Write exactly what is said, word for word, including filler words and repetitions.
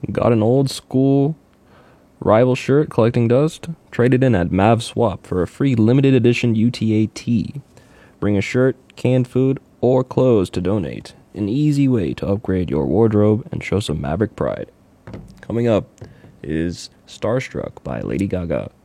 Got an old school rival shirt collecting dust? Trade it in at Mav Swap for a free limited edition U T A tee. Bring a shirt, canned food, or clothes to donate. An easy way to upgrade your wardrobe and show some Maverick pride. Coming up is Starstruck by Lady Gaga.